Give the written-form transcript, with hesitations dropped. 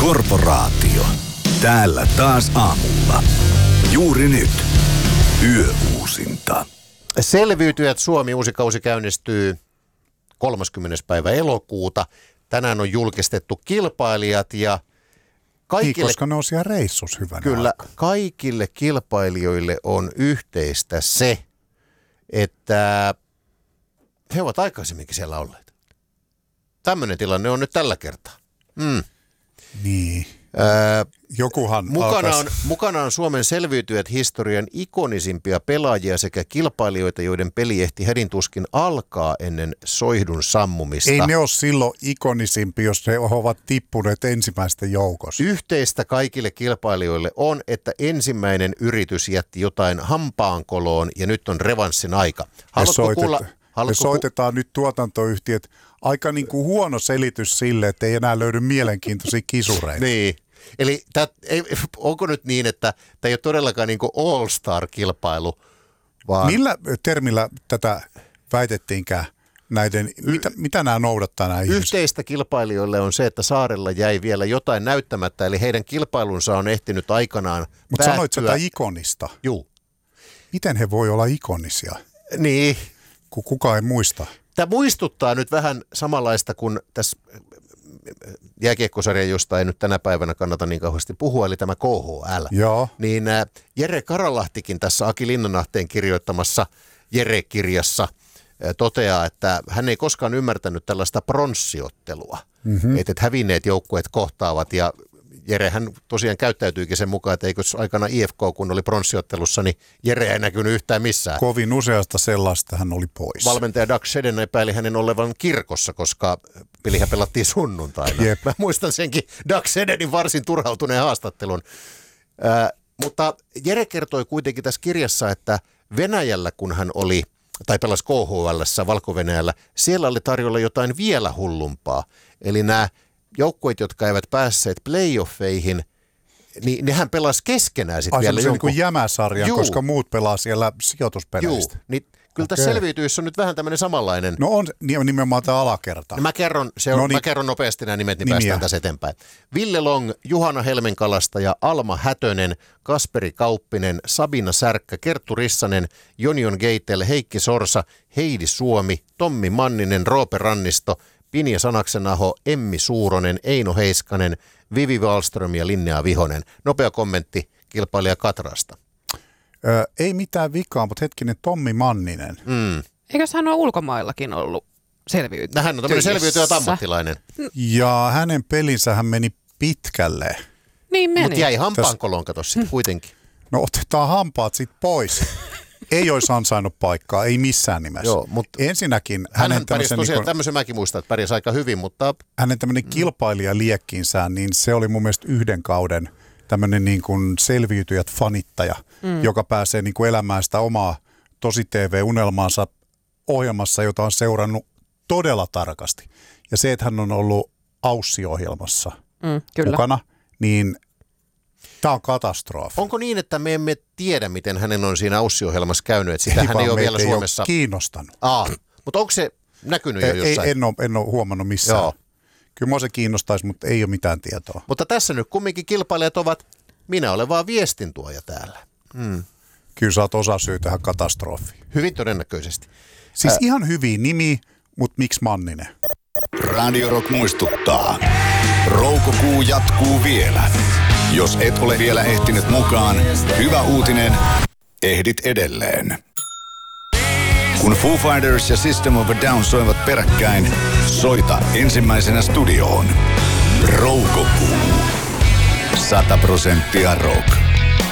Korporaatio. Täällä taas aamulla. Juuri nyt. Yöuusinta. Selviytyjät Suomi uusi kausi käynnistyy 30. päivä elokuuta. Tänään on julkistettu kilpailijat ja kaikille... Niin, koska ne on siellä reissus hyvänä Kyllä, aika. kaikille kilpailijoille on yhteistä se, että he ovat aikaisemminkin siellä olleet. Tämmöinen tilanne on nyt tällä kertaa. Niin. Jokuhan Mukana on Suomen selviytyjät historian ikonisimpia pelaajia sekä kilpailijoita, joiden peli ehti hädintuskin alkaa ennen soihdun sammumista. Ei ne ole silloin ikonisimpi, jos he ovat tippuneet ensimmäistä joukossa. Yhteistä kaikille kilpailijoille on, että ensimmäinen yritys jätti jotain hampaankoloon ja nyt on revanssin aika. Me soitetaan nyt tuotantoyhtiöt. Aika niin kuin huono selitys sille, että ei enää löydy mielenkiintoisia kisureita. Niin. Eli onko nyt niin, että tämä ei ole todellakaan niin kuin all-star-kilpailu, vaan... Millä termillä tätä väitettiinkään näiden, mitä nämä noudattaa nämä ihmiset? Yhteistä kilpailijoille on se, että saarella jäi vielä jotain näyttämättä, eli heidän kilpailunsa on ehtinyt aikanaan Mutta sanoit sitä ikonista. Juu. Miten he voi olla ikonisia? Niin. Kun kukaan ei muista. Tämä muistuttaa nyt vähän samanlaista kuin tässä jääkiekkosarja, josta ei nyt tänä päivänä kannata niin kauheasti puhua, eli tämä KHL. Joo. Niin Jere Karalahtikin tässä Aki Linnanahteen kirjoittamassa Jere-kirjassa toteaa, että hän ei koskaan ymmärtänyt tällaista pronssiottelua, että hävinneet joukkueet kohtaavat ja Jerehän tosiaan käyttäytyykin sen mukaan, että eikö aikana IFK, kun oli pronssiottelussa, niin Jere ei näkynyt yhtään missään. Kovin useasta sellaista hän oli pois. Valmentaja Doug Shedden epäili hänen olevan kirkossa, koska pelihän pelattiin sunnuntaina. Jep. Mä muistan senkin Doug Sheddenin varsin turhautuneen haastattelun. Mutta Jere kertoi kuitenkin tässä kirjassa, että Venäjällä, kun hän oli, tai pelasi KHL:ssä, Valko-Venäjällä, siellä oli tarjolla jotain vielä hullumpaa. Eli nämä joukkueet, jotka eivät päässeet playoffeihin, niin nehän pelasi keskenään sitten vielä jonkun. Niin kuin jämäsarjan, koska muut pelaa siellä sijoituspeleistä. Juu, niin kyllä tässä selviytyissä on nyt vähän tämmöinen samanlainen. No on nimenomaan tämä alakerta. No mä kerron nopeasti nämä nimet, niin päästään tässä eteenpäin. Ville Long, Juhana Helmenkalastaja, Alma Hätönen, Kasperi Kauppinen, Sabina Särkkä, Kerttu Rissanen, Jonion Geitel, Heikki Sorsa, Heidi Suomi, Tommi Manninen, Roope Rannisto, Pinja Sanaksenaho, Emmi Suuronen, Eino Heiskanen, Vivi Wallström ja Linnea Vihonen. Nopea kommentti kilpailija Katrasta. Ei mitään vikaa, mutta hetkinen, Tommi Manninen. Eikös hän ole ulkomaillakin ollut selviytyjä? Hän on tämmöinen selviytyjä ammattilainen. Ja hänen pelinsä hän meni pitkälle. Niin meni. Mutta jäi hampaankoloon, kato sitten kuitenkin. No otetaan hampaat sitten pois. Ei olisi ansainnut paikkaa, ei missään nimessä. Joo, mutta ensinnäkin hän pärjäsi tosiaan, tämmöisen mäkin muistan, että pärjäsi aika hyvin, mutta... Hänen tämmöinen kilpailijaliekkinsä, niin se oli mun mielestä yhden kauden tämmöinen niin kuin selviytyjät fanittaja, joka pääsee niin kuin elämään sitä omaa tosi-TV-unelmaansa ohjelmassa, jota on seurannut todella tarkasti. Ja se, että hän on ollut Aussi-ohjelmassa mukana, niin... Tämä on katastrofi. Onko niin, että me emme tiedä, miten hänen on siinä Aussi-ohjelmassa käynyt, että sitä hän ei ole vielä Suomessa... Ei ole kiinnostanut. Mutta onko se näkynyt jo jossain? En ole huomannut missään. Joo. Kyllä mua se kiinnostaisi, mutta ei ole mitään tietoa. Mutta tässä nyt kumminkin kilpailijat ovat, minä olen vaan viestintuoja täällä. Kyllä sä oot osasyy tähän katastrofiin. Hyvin todennäköisesti. Siis ihan hyviä nimi, mutta miksi Manninen? Radio Rock muistuttaa. Roukokuu jatkuu vielä. Jos et ole vielä ehtinyt mukaan, hyvä uutinen, ehdit edelleen. Kun Foo Fighters ja System of a Down soivat peräkkäin, soita ensimmäisenä studioon. Roukokuu. 100% rock.